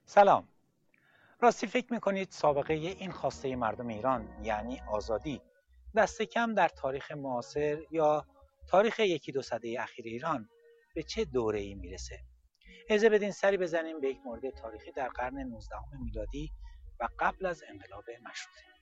سلام. راستی فکر میکنید سابقه این خواسته مردم ایران یعنی آزادی دست کم در تاریخ معاصر یا تاریخ یکی دو سده اخیر ایران به چه دوره‌ای میرسه؟ اجازه بدین سری بزنیم به یک مورد تاریخی در قرن 19 میلادی و قبل از انقلاب مشروطه.